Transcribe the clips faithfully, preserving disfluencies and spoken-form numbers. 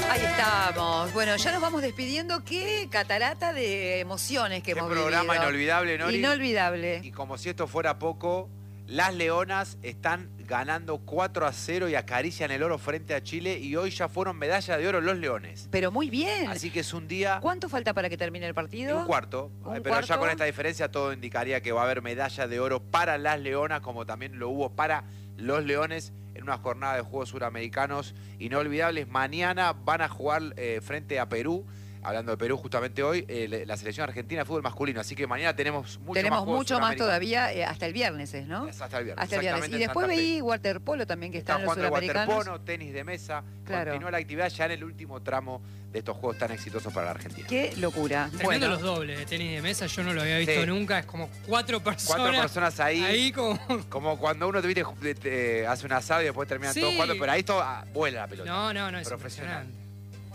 Ahí estamos. Bueno, ya nos vamos despidiendo. Qué catarata de emociones que Qué hemos programa vivido. inolvidable, Nori. Inolvidable. Y como si esto fuera poco, las Leonas están ganando cuatro a cero y acarician el oro frente a Chile. Y hoy ya fueron medalla de oro los Leones. Pero muy bien. Así que es un día... ¿Cuánto falta para que termine el partido? Un cuarto. ¿Un pero cuarto? ya con esta diferencia todo indicaría que va a haber medalla de oro para las Leonas, como también lo hubo para los Leones en una jornada de Juegos Suramericanos inolvidables. Mañana van a jugar eh, frente a Perú. Hablando de Perú justamente hoy, eh, la selección argentina de fútbol masculino. Así que mañana tenemos mucho tenemos más Juegos mucho más todavía, eh, hasta el viernes es, ¿no? Es hasta el viernes. Hasta el viernes. Y después veí waterpolo también, que está están los jugando suramericanos. waterpolo, tenis de mesa. Claro. Continúa la actividad ya en el último tramo de estos juegos tan exitosos para la Argentina. Qué locura. Tremendo Bueno. los dobles de tenis de mesa, yo no lo había visto Sí. nunca. Es como cuatro personas. Cuatro personas ahí. Ahí como... Como cuando uno te, viste, te- te hace un asado y después terminan Sí. todos jugando, pero ahí todo ah, vuela la pelota. No, no, no, es Profesional. impresionante.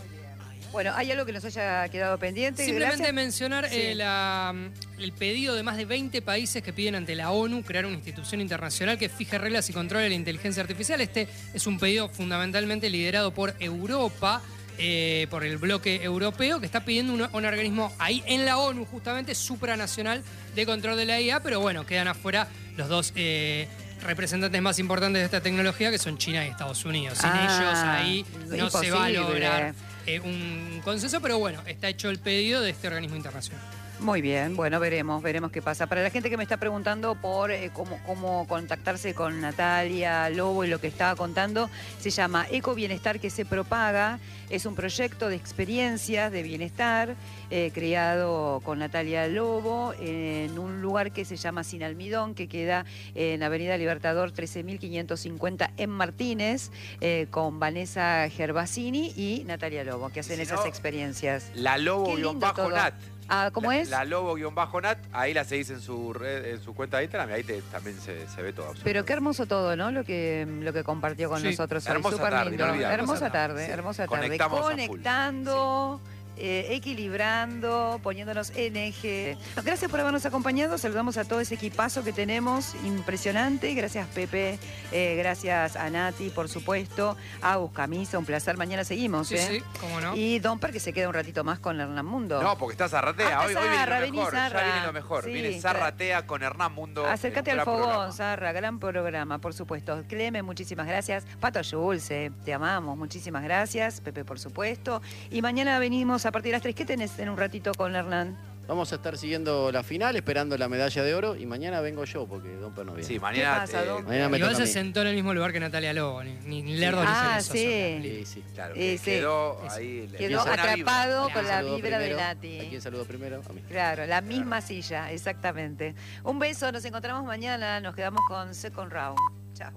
Bueno, ¿hay algo que nos haya quedado pendiente? Simplemente Gracias. mencionar Sí. eh, la, el pedido de más de veinte países que piden ante la ONU crear una institución internacional que fije reglas y controle la inteligencia artificial. Este es un pedido fundamentalmente liderado por Europa, eh, por el bloque europeo, que está pidiendo un, un organismo ahí en la ONU, justamente supranacional de control de la I A, pero bueno, quedan afuera los dos eh, representantes más importantes de esta tecnología, que son China y Estados Unidos. Sin Ah, ellos ahí no se va a imposible. lograr eh, un consenso, pero bueno, está hecho el pedido de este organismo internacional. Muy bien, bueno, veremos, veremos qué pasa. Para la gente que me está preguntando por eh, cómo, cómo contactarse con Natalia Lobo y lo que estaba contando, se llama Eco Bienestar que se propaga. Es un proyecto de experiencias de bienestar eh, creado con Natalia Lobo en un lugar que se llama Sin Almidón, que queda en Avenida Libertador trece mil quinientos cincuenta en Martínez, eh, con Vanessa Gervasini y Natalia Lobo, que hacen Si esas no, experiencias. La Qué lindo Lobo-Nat. todo. Ah, ¿cómo La- es? La Lobo-Nat, ahí la seguís en su red, en su cuenta de Instagram y ahí te- también se, se ve todo. Pero qué hermoso todo, ¿no? Lo que, lo que compartió con Sí. nosotros hoy. Hermosa Súper tarde, lindo. inolvidable. Hermosa Hermosa tarde, tarde, sí. hermosa tarde. Conectamos a full. Conectando, eh, equilibrando, poniéndonos en eje. Gracias por habernos acompañado. Saludamos a todo ese equipazo que tenemos. Impresionante. Gracias, Pepe. Eh, gracias a Nati, por supuesto. A Buscamisa, un placer. Mañana seguimos, Sí, ¿eh? sí, cómo no. Y Domper, que se queda un ratito más con Hernán Mundo. No, porque está Zarratea. Ah, hoy, está hoy viene Zarra, lo vení, mejor. Zarra. Ya viene lo mejor. Sí, viene Zarratea con Hernán Mundo. Acércate en al un gran fogón, programa. Zarra, gran programa, por supuesto. Clemen, muchísimas gracias. Pato Schulze, te amamos, muchísimas gracias. Pepe, por supuesto. Y mañana venimos a partir de las tres. ¿Qué tenés en un ratito con Hernán? Vamos a estar siguiendo la final, esperando la medalla de oro, y mañana vengo yo, porque Domper no viene. Sí, mañana. pasa, eh, Dom? Mañana me Igual toca a se mí. sentó en el mismo lugar que Natalia Lobo, ni, ni, ni Lerdo ni Ah, Cerezo, sí. Sí, sí. Claro, Eh, que sí. quedó Eso. ahí. le- Quedó buena vibra. atrapado vibra. con la Saludo vibra de primero. Nati. ¿A quién saludo primero? A mí. Claro, la misma silla, exactamente. Un beso, nos encontramos mañana, nos quedamos con Second Round. Chao.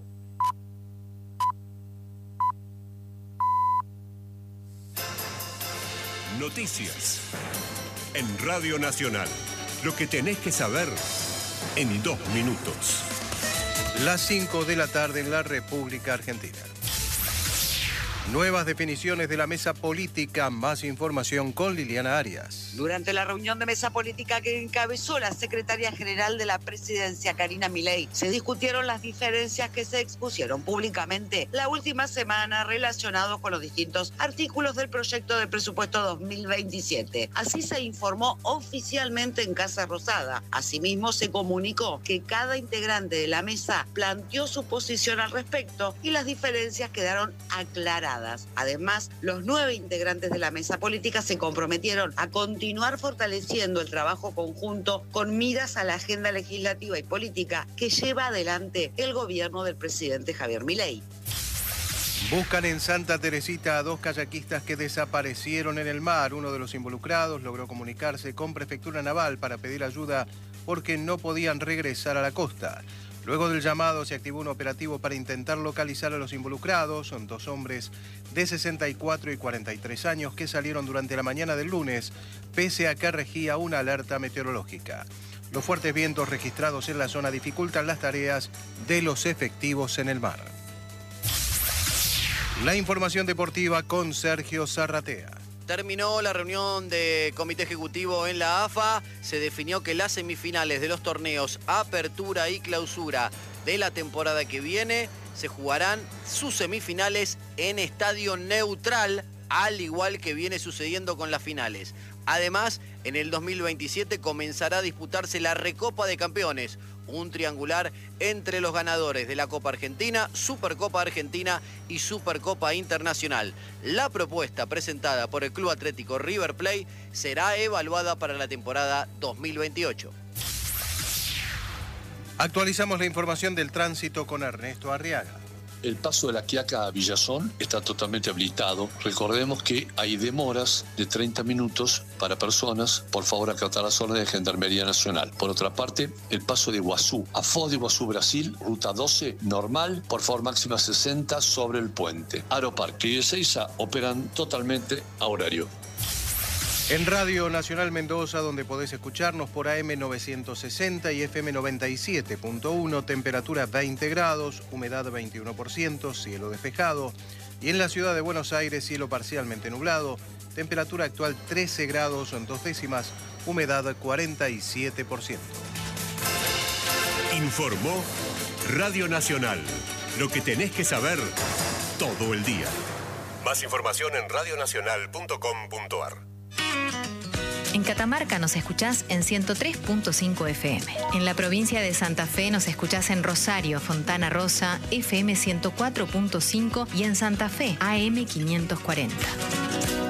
Noticias. En Radio Nacional. Lo que tenés que saber en dos minutos. Las cinco de la tarde en la República Argentina. Nuevas definiciones de la mesa política. Más información con Liliana Arias. Durante la reunión de mesa política que encabezó la secretaria general de la presidencia, Karina Milei, se discutieron las diferencias que se expusieron públicamente la última semana relacionados con los distintos artículos del proyecto de presupuesto dos mil veintisiete. Así se informó oficialmente en Casa Rosada. Asimismo, se comunicó que cada integrante de la mesa planteó su posición al respecto y las diferencias quedaron aclaradas. Además, los nueve integrantes de la mesa política se comprometieron a continuar fortaleciendo el trabajo conjunto con miras a la agenda legislativa y política que lleva adelante el gobierno del presidente Javier Milei. Buscan en Santa Teresita a dos kayakistas que desaparecieron en el mar. Uno de los involucrados logró comunicarse con Prefectura Naval para pedir ayuda porque no podían regresar a la costa. Luego del llamado se activó un operativo para intentar localizar a los involucrados. Son dos hombres de sesenta y cuatro y cuarenta y tres años que salieron durante la mañana del lunes, pese a que regía una alerta meteorológica. Los fuertes vientos registrados en la zona dificultan las tareas de los efectivos en el mar. La información deportiva con Sergio Zarratea. Terminó la reunión de comité ejecutivo en la A F A. Se definió que las semifinales de los torneos Apertura y Clausura de la temporada que viene se jugarán sus semifinales en estadio neutral al igual que viene sucediendo con las finales. Además, en el dos mil veintisiete comenzará a disputarse la Recopa de Campeones, un triangular entre los ganadores de la Copa Argentina, Supercopa Argentina y Supercopa Internacional. La propuesta presentada por el Club Atlético River Plate será evaluada para la temporada dos mil veintiocho. Actualizamos la información del tránsito con Ernesto Arriaga. El paso de La Quiaca a Villazón está totalmente habilitado. Recordemos que hay demoras de treinta minutos para personas. Por favor, acatar las órdenes de Gendarmería Nacional. Por otra parte, el paso de Iguazú a Foz de Iguazú, Brasil, ruta doce, normal, por favor, máxima sesenta sobre el puente. Aeroparque y Ezeiza operan totalmente a horario. En Radio Nacional Mendoza, donde podés escucharnos por A M novecientos sesenta y F M noventa y siete punto uno, temperatura veinte grados, humedad veintiuno por ciento, cielo despejado. Y en la ciudad de Buenos Aires, cielo parcialmente nublado, temperatura actual trece grados, dos décimas, humedad cuarenta y siete por ciento. Informó Radio Nacional. Lo que tenés que saber todo el día. Más información en radio nacional punto com punto a r. En Catamarca nos escuchás en ciento tres punto cinco F M. En la provincia de Santa Fe nos escuchás en Rosario, Fontana Rosa, F M ciento cuatro punto cinco y en Santa Fe, A M quinientos cuarenta.